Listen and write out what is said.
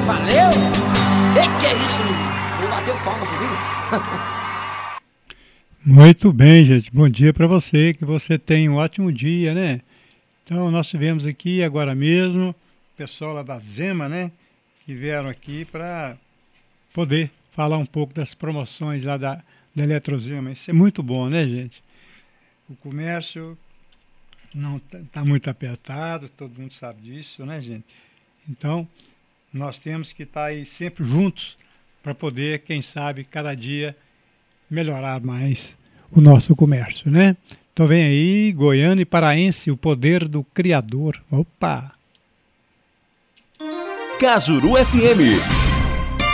Valeu! E que é isso, menino? Vou bater o palmo, você viu? Muito bem, gente. Bom dia para você, que você tenha um ótimo dia, né? Então, nós tivemos aqui agora mesmo o pessoal lá da Zema, né? Que vieram aqui para poder falar um pouco das promoções lá da Eletrozema. Isso é muito bom, né, gente? O comércio não tá muito apertado, todo mundo sabe disso, né, gente? Então, nós temos que estar aí sempre juntos para poder, quem sabe, cada dia melhorar mais o nosso comércio, né? Então vem aí, Goiano e Paraense, o poder do Criador. Opa! Cajuru FM